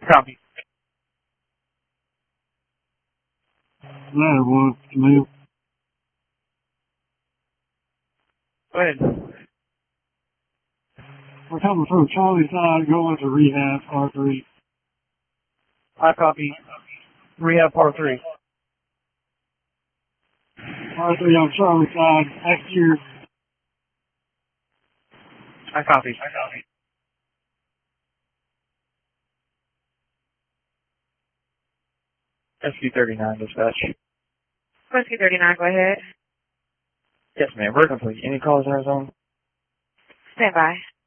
Copy. Ladder 1, Camille. Go ahead. We're coming from Charlie side going to rehab R3. I copy. Rehab part 3. R3 on Charlie side, exterior. I copy. SQ39 dispatch. SQ39, go ahead. Yes, ma'am. We're complete. Any calls in our zone? Stand by.